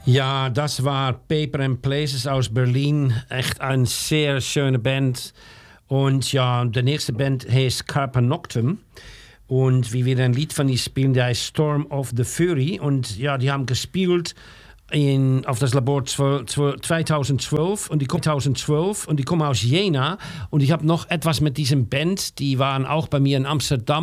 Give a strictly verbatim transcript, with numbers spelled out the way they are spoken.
Ja, das war Paper and Places aus Berlin. Echt eine sehr schöne Band. Und ja, die nächste Band heißt Carpe Noctem. Und wie wir ein Lied von ihnen spielen, der heißt Storm of the Fury. Und ja, die haben gespielt in, auf das Labor zweitausendzwölf und die kommen zweitausendzwölf und die kommen aus Jena. Und ich habe noch etwas mit diesem Band, die waren auch bei mir in Amsterdam.